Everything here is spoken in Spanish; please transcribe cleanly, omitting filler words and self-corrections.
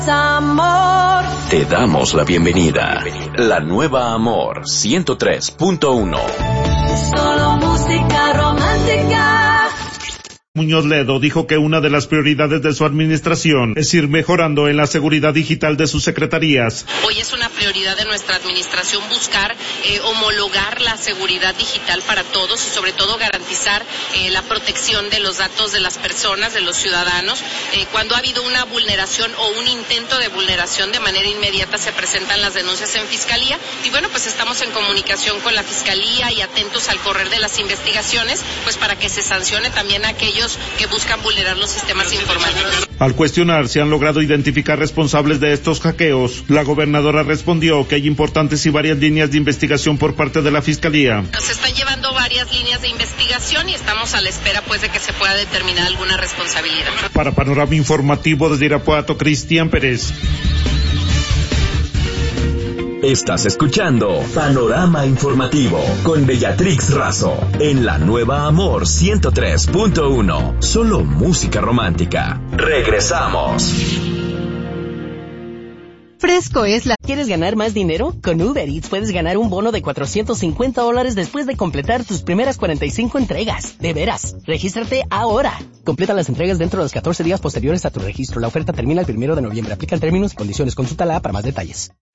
Amor. Te damos la bienvenida. La nueva Amor 103.1. Solo música romántica. Muñoz Ledo dijo que una de las prioridades de su administración es ir mejorando en la seguridad digital de sus secretarías. Hoy es una prioridad de nuestra administración buscar homologar la seguridad digital para todos y sobre todo garantizar la protección de los datos de las personas, de los ciudadanos. Cuando ha habido una vulneración o un intento de vulneración, de manera inmediata se presentan las denuncias en Fiscalía y bueno, pues estamos en comunicación con la Fiscalía y atentos al correr de las investigaciones, pues para que se sancione también a aquellos que buscan vulnerar los sistemas informáticos. Al cuestionar si han logrado identificar responsables de estos hackeos, la gobernadora respondió que hay importantes y varias líneas de investigación por parte de la Fiscalía. Se están llevando varias líneas de investigación y estamos a la espera pues de que se pueda determinar alguna responsabilidad. Para Panorama Informativo desde Irapuato, Cristian Pérez. Estás escuchando Panorama Informativo con Bellatrix Razo en la nueva Amor 103.1. Solo música romántica. Regresamos. Fresco es la... ¿Quieres ganar más dinero? Con Uber Eats puedes ganar un bono de $450 después de completar tus primeras 45 entregas. De veras, regístrate ahora. Completa las entregas dentro de los 14 días posteriores a tu registro. La oferta termina el 1 de noviembre. Aplican términos y condiciones. Consulta la app para más detalles.